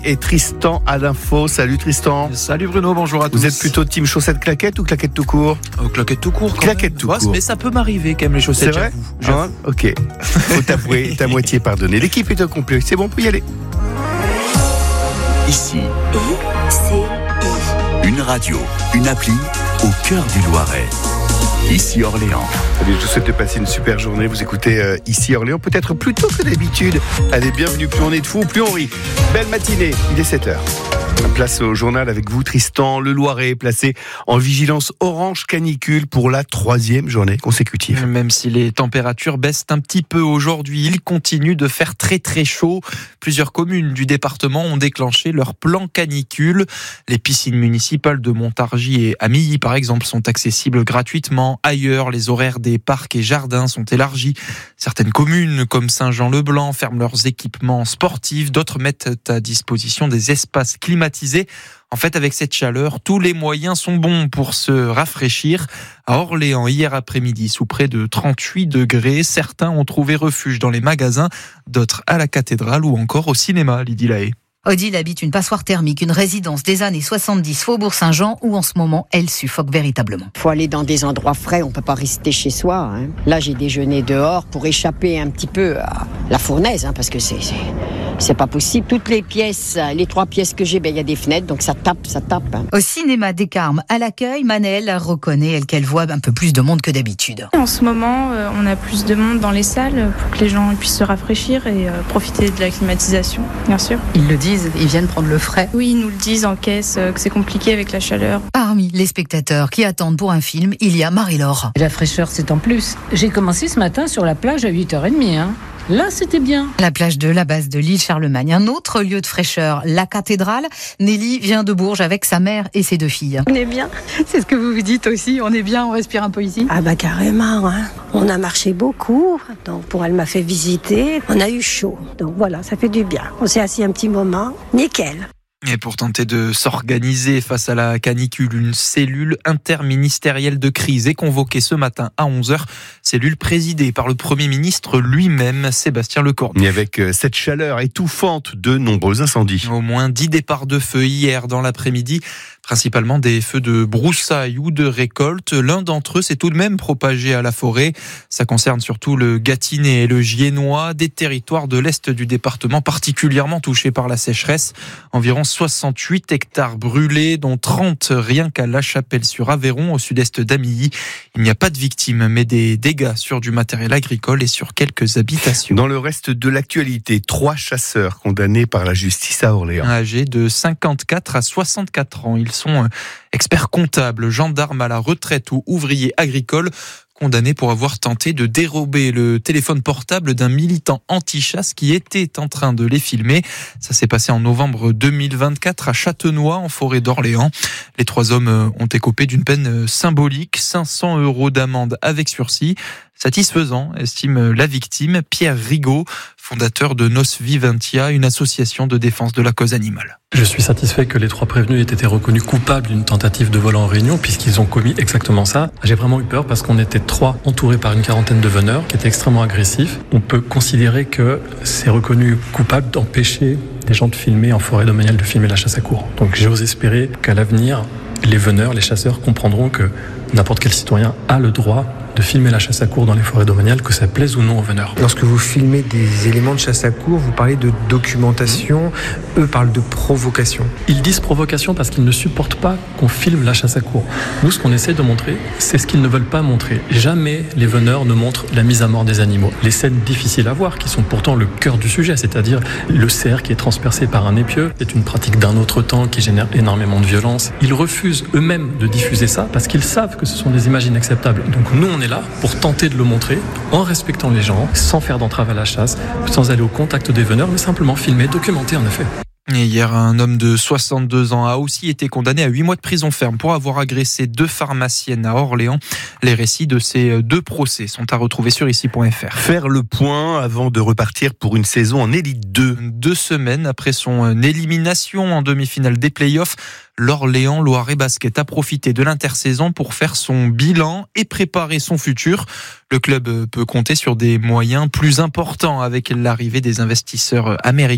Et Tristan à l'info. Salut Tristan. Salut Bruno, bonjour à tous. Vous êtes plutôt team chaussettes claquettes ou claquettes tout court? Claquettes tout court. Claquettes tout court. Mais ça peut m'arriver quand même les chaussettes. C'est vrai? Ok. Faut t'avouer, ta moitié pardonnée. L'équipe est au complet. C'est bon, on peut y aller. Ici, une radio, une appli au cœur du Loiret. Ici Orléans. Allez, je vous souhaite de passer une super journée. Vous écoutez Ici Orléans, peut-être plus tôt que d'habitude. Allez, bienvenue. Plus on est de fous, plus on rit. Belle matinée, il est 7h. Place au journal avec vous, Tristan. Le Loiret est placé en vigilance orange canicule pour la 3e journée consécutive. Même si les températures baissent un petit peu aujourd'hui, il continue de faire très très chaud. Plusieurs communes du département ont déclenché leur plan canicule. Les piscines municipales de Montargis et Amilly, par exemple, sont accessibles gratuitement. Ailleurs, les horaires des parcs et jardins sont élargis. Certaines communes, comme Saint-Jean-le-Blanc, ferment leurs équipements sportifs. D'autres mettent à disposition des espaces climatisés. En fait, avec cette chaleur, tous les moyens sont bons pour se rafraîchir. À Orléans, hier après-midi, sous près de 38 degrés, certains ont trouvé refuge dans les magasins, d'autres à la cathédrale ou encore au cinéma, Lydie Lahaye. Odile habite une passoire thermique, une résidence des années 70, Faubourg Saint-Jean, où en ce moment, elle suffoque véritablement. Il faut aller dans des endroits frais, on ne peut pas rester chez soi. Là, j'ai déjeuné dehors pour échapper un petit peu à la fournaise, parce que c'est pas possible. Toutes les pièces, les 3 pièces que j'ai, il y a des fenêtres, donc ça tape. Au cinéma des Carmes, à l'accueil, Manel reconnaît qu'elle voit un peu plus de monde que d'habitude. En ce moment, on a plus de monde dans les salles pour que les gens puissent se rafraîchir et profiter de la climatisation, bien sûr. Ils le disent, ils viennent prendre le frais. Oui, ils nous le disent en caisse, que c'est compliqué avec la chaleur. Parmi les spectateurs qui attendent pour un film, il y a Marie-Laure. La fraîcheur, c'est en plus. J'ai commencé ce matin sur la plage à 8h30. Là, c'était bien. La plage de la base de l'île Charlemagne, un autre lieu de fraîcheur, la cathédrale. Nelly vient de Bourges avec sa mère et ses 2 filles. On est bien. C'est ce que vous vous dites aussi, on est bien, on respire un peu ici. Ah bah carrément, On a marché beaucoup, donc elle m'a fait visiter. On a eu chaud, donc voilà, ça fait du bien. On s'est assis un petit moment, nickel. Et pour tenter de s'organiser face à la canicule, une cellule interministérielle de crise est convoquée ce matin à 11h. Cellule présidée par le Premier ministre lui-même, Sébastien Lecornu. Et avec cette chaleur étouffante, de nombreux incendies. Au moins 10 départs de feu hier dans l'après-midi, principalement des feux de broussailles ou de récolte. L'un d'entre eux s'est tout de même propagé à la forêt. Ça concerne surtout le Gâtinais et le Giennois, des territoires de l'est du département particulièrement touchés par la sécheresse. Environ 68 hectares brûlés, dont 30 rien qu'à La Chapelle-sur-Aveyron, au sud-est d'Amilly. Il n'y a pas de victimes, mais des dégâts sur du matériel agricole et sur quelques habitations. Dans le reste de l'actualité, 3 chasseurs condamnés par la justice à Orléans. Âgés de 54 à 64 ans, ils sont experts comptables, gendarmes à la retraite ou ouvriers agricoles, condamné pour avoir tenté de dérober le téléphone portable d'un militant anti-chasse qui était en train de les filmer. Ça s'est passé en novembre 2024 à Châtenois, en forêt d'Orléans. Les 3 hommes ont écopé d'une peine symbolique, 500 € d'amende avec sursis. Satisfaisant, estime la victime, Pierre Rigaud, fondateur de Nos Viventia, une association de défense de la cause animale. Je suis satisfait que les 3 prévenus aient été reconnus coupables d'une tentative de vol en réunion puisqu'ils ont commis exactement ça. J'ai vraiment eu peur parce qu'on était 3 entourés par une quarantaine de veneurs qui étaient extrêmement agressifs. On peut considérer que c'est reconnu coupable d'empêcher des gens de filmer en forêt domaniale, de filmer la chasse à courre. Donc j'ose espérer qu'à l'avenir, les veneurs, les chasseurs comprendront que n'importe quel citoyen a le droit de filmer la chasse à courre dans les forêts domaniales, que ça plaise ou non aux veneurs. Lorsque vous filmez des éléments de chasse à courre, vous parlez de documentation, eux parlent de provocation. Ils disent provocation parce qu'ils ne supportent pas qu'on filme la chasse à courre. Nous, ce qu'on essaie de montrer, c'est ce qu'ils ne veulent pas montrer. Jamais les veneurs ne montrent la mise à mort des animaux. Les scènes difficiles à voir, qui sont pourtant le cœur du sujet, c'est-à-dire le cerf qui est transpercé par un épieu, c'est une pratique d'un autre temps qui génère énormément de violence. Ils refusent eux-mêmes de diffuser ça parce qu'ils savent que ce sont des images inacceptables. Donc nous, on est là pour tenter de le montrer en respectant les gens, sans faire d'entrave à la chasse, sans aller au contact des veneurs, mais simplement filmer, documenter en effet. Et hier, un homme de 62 ans a aussi été condamné à 8 mois de prison ferme pour avoir agressé 2 pharmaciennes à Orléans. Les récits de ces 2 procès sont à retrouver sur ici.fr. Faire le point avant de repartir pour une saison en Élite 2. 2 semaines après son élimination en demi-finale des playoffs, l'Orléans Loiret Basket a profité de l'intersaison pour faire son bilan et préparer son futur. Le club peut compter sur des moyens plus importants avec l'arrivée des investisseurs américains.